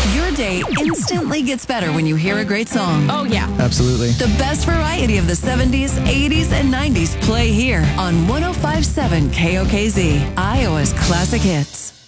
Your day instantly gets better when you hear a great song. Oh, yeah. Absolutely. The best variety of the 70s, 80s, and 90s play here on 105.7 KOKZ, Iowa's Classic Hits.